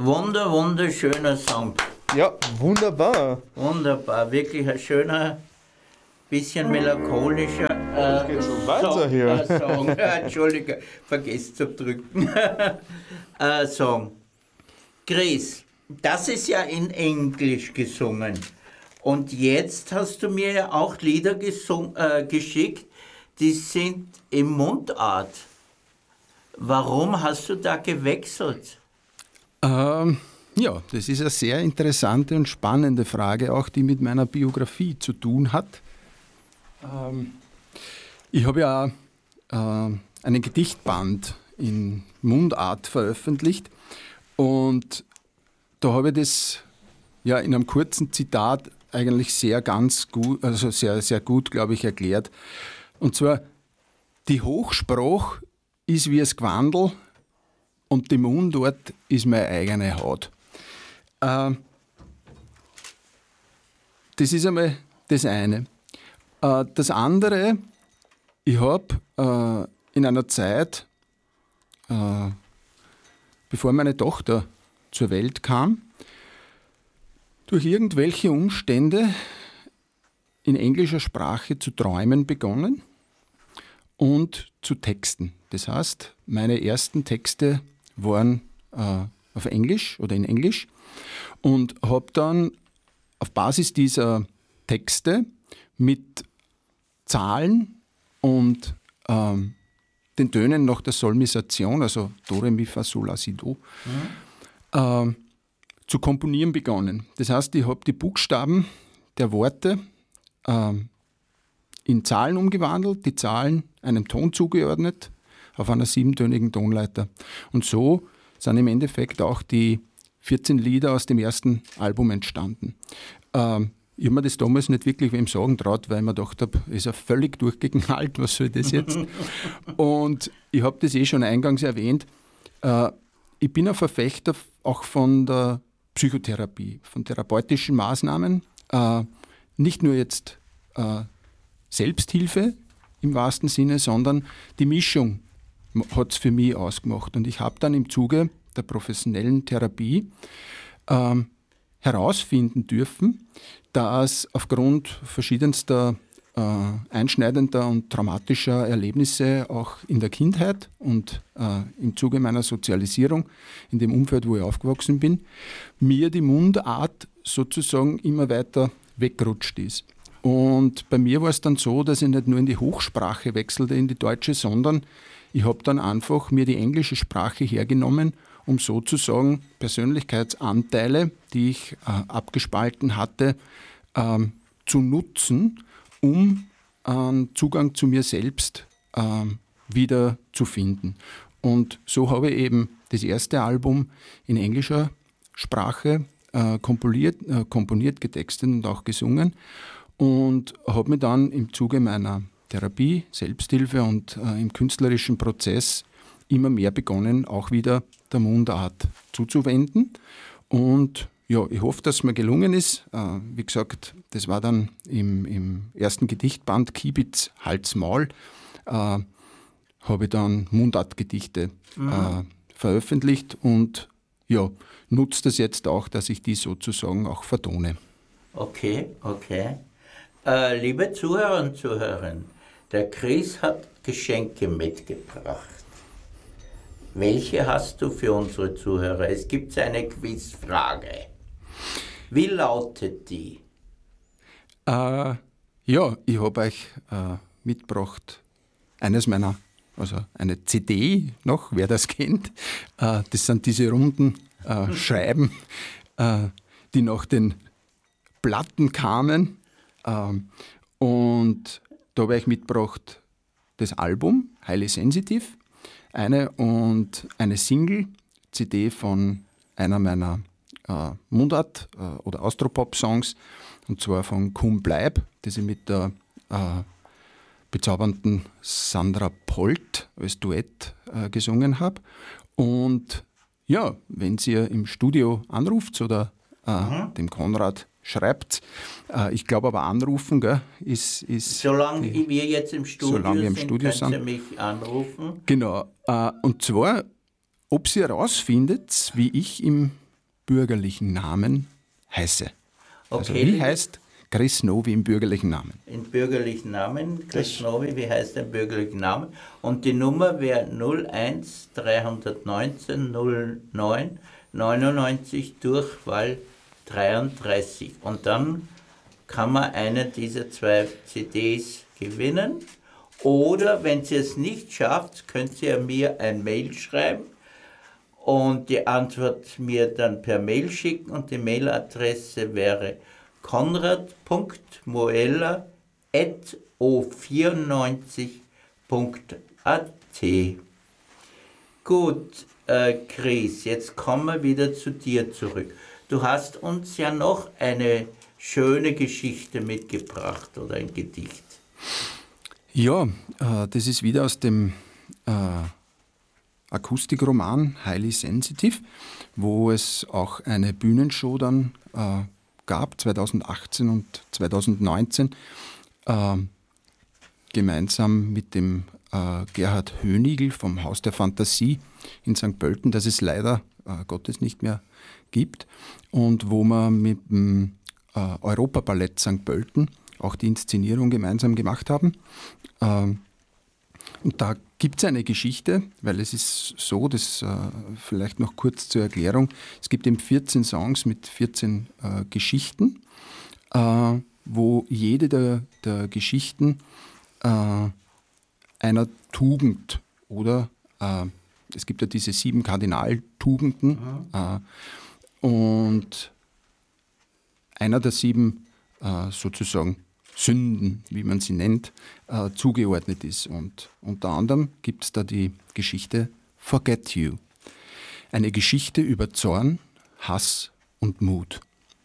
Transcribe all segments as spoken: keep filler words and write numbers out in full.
Wunder, wunderschöner Song. Ja, wunderbar. Wunderbar, wirklich ein schöner, bisschen melancholischer äh, Es geht schon weiter Song, hier. Äh, Song. Entschuldige, vergesst zu drücken. äh, Song. Chris, das ist ja in Englisch gesungen. Und jetzt hast du mir ja auch Lieder gesung, äh, geschickt, die sind in Mundart. Warum hast du da gewechselt? Ähm, ja, das ist eine sehr interessante und spannende Frage, auch die mit meiner Biografie zu tun hat. Ähm, ich habe ja äh, einen Gedichtband in Mundart veröffentlicht und da habe ich das ja in einem kurzen Zitat eigentlich sehr ganz gut, also sehr, sehr gut, glaube ich, erklärt. Und zwar, die Hochsprache ist wie das Gewandel und die Mundart ist meine eigene Haut. Äh, das ist einmal das eine. Äh, das andere, ich habe äh, in einer Zeit, äh, bevor meine Tochter zur Welt kam, durch irgendwelche Umstände in englischer Sprache zu träumen begonnen und zu texten. Das heißt, meine ersten Texte waren äh, auf Englisch oder in Englisch und habe dann auf Basis dieser Texte mit Zahlen und ähm, den Tönen nach der Solmisation, also Do, Re, Mi, Fa, Sol, La, Si, Do, mhm. äh, zu komponieren begonnen. Das heißt, ich habe die Buchstaben der Worte äh, in Zahlen umgewandelt, die Zahlen einem Ton zugeordnet, auf einer siebentönigen Tonleiter. Und so sind im Endeffekt auch die vierzehn Lieder aus dem ersten Album entstanden. Ähm, ich habe mir das damals nicht wirklich wem sagen traut, weil ich mir gedacht habe, ist ja völlig durchgeknallt, was soll das jetzt? Und ich habe das eh schon eingangs erwähnt, äh, ich bin ein Verfechter auch von der Psychotherapie, von therapeutischen Maßnahmen, äh, nicht nur jetzt äh, Selbsthilfe im wahrsten Sinne, sondern die Mischung hat es für mich ausgemacht. Und ich habe dann im Zuge der professionellen Therapie äh, herausfinden dürfen, dass aufgrund verschiedenster äh, einschneidender und traumatischer Erlebnisse auch in der Kindheit und äh, im Zuge meiner Sozialisierung, in dem Umfeld, wo ich aufgewachsen bin, mir die Mundart sozusagen immer weiter weggerutscht ist. Und bei mir war es dann so, dass ich nicht nur in die Hochsprache wechselte, in die deutsche, sondern ich habe dann einfach mir die englische Sprache hergenommen, um sozusagen Persönlichkeitsanteile, die ich äh, abgespalten hatte, ähm, zu nutzen, um einen Zugang zu mir selbst ähm, wieder zu finden. Und so habe ich eben das erste Album in englischer Sprache äh, komponiert, äh, komponiert, getextet und auch gesungen und habe mich dann im Zuge meiner Therapie, Selbsthilfe und äh, im künstlerischen Prozess immer mehr begonnen, auch wieder der Mundart zuzuwenden. Und ja, ich hoffe, dass es mir gelungen ist. Äh, wie gesagt, das war dann im, im ersten Gedichtband Kiebitz, Hals, Maul, äh, habe ich dann Mundartgedichte mhm. äh, veröffentlicht und ja, nutze das jetzt auch, dass ich die sozusagen auch vertone. Okay, okay. Äh, liebe Zuhörer und Zuhörerinnen, der Chris hat Geschenke mitgebracht. Welche hast du für unsere Zuhörer? Es gibt eine Quizfrage. Wie lautet die? Äh, ja, ich habe euch äh, mitgebracht, eines meiner, also eine C D noch, wer das kennt. Äh, das sind diese runden äh, Scheiben, äh, die nach den Platten kamen. Äh, und da habe ich mitgebracht das Album, Highly Sensitive, eine und eine Single-C D von einer meiner äh, Mundart- äh, oder Austropop-Songs, und zwar von Komm Bleib, das ich mit der äh, bezaubernden Sandra Polt als Duett äh, gesungen habe. Und ja, wenn ihr im Studio anruft oder äh, mhm. dem Konrad schreibt, äh, ich glaube aber anrufen, gell, ist... ist solange die, wir jetzt im Studio solange wir im sind, Studio könnt ihr sind. mich anrufen. Genau, äh, und zwar, ob sie herausfindet, wie ich im bürgerlichen Namen heiße. Also Okay, wie liebe- heißt Chris Novi im bürgerlichen Namen? In bürgerlichen Namen, Chris Novi, wie heißt der bürgerliche Name? Und die Nummer wäre null eins dreihundertneunzehn null neun neunundneunzig Durchwahl dreiunddreißig. Und dann kann man eine dieser zwei C Ds gewinnen. Oder wenn Sie es nicht schafft, könnt ihr mir ein Mail schreiben und die Antwort mir dann per Mail schicken. Und die Mailadresse wäre konrad punkt moella at o vierundneunzig punkt a t. Gut, äh, Chris, jetzt kommen wir wieder zu dir zurück. Du hast uns ja noch eine schöne Geschichte mitgebracht oder ein Gedicht. Ja, äh, das ist wieder aus dem äh, Akustikroman Highly Sensitive, wo es auch eine Bühnenshow dann äh, gab, zweitausendachtzehn und zweitausendneunzehn, äh, gemeinsam mit dem äh, Gerhard Höhnigl vom Haus der Fantasie in Sankt Pölten, das es leider äh, Gottes nicht mehr gibt, und wo wir mit dem äh, Europaballett Sankt Pölten auch die Inszenierung gemeinsam gemacht haben. Ähm, und da gibt es eine Geschichte, weil es ist so, das äh, vielleicht noch kurz zur Erklärung, es gibt eben vierzehn Songs mit vierzehn äh, Geschichten, äh, wo jede der, der Geschichten äh, einer Tugend oder äh, es gibt ja diese sieben Kardinaltugenden äh, und einer der sieben äh, sozusagen Sünden, wie man sie nennt, äh, zugeordnet ist. Und unter anderem gibt es da die Geschichte Forget You. Eine Geschichte über Zorn, Hass und Mut.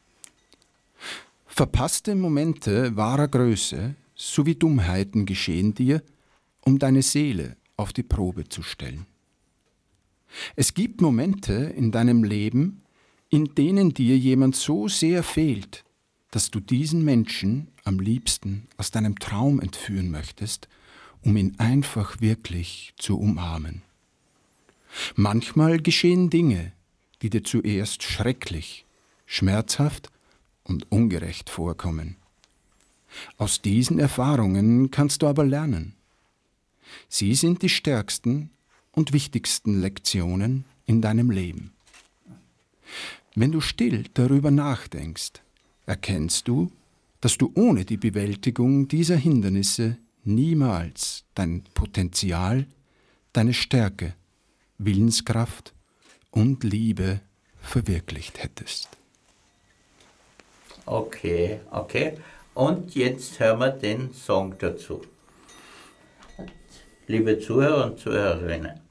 Verpasste Momente wahrer Größe sowie Dummheiten geschehen dir, um deine Seele auf die Probe zu stellen. Es gibt Momente in deinem Leben, in denen dir jemand so sehr fehlt, dass du diesen Menschen am liebsten aus deinem Traum entführen möchtest, um ihn einfach wirklich zu umarmen. Manchmal geschehen Dinge, die dir zuerst schrecklich, schmerzhaft und ungerecht vorkommen. Aus diesen Erfahrungen kannst du aber lernen. Sie sind die stärksten und wichtigsten Lektionen in deinem Leben. Wenn du still darüber nachdenkst, erkennst du, dass du ohne die Bewältigung dieser Hindernisse niemals dein Potenzial, deine Stärke, Willenskraft und Liebe verwirklicht hättest. Okay, okay. Und jetzt hören wir den Song dazu. Liebe Zuhörer und Zuhörerinnen,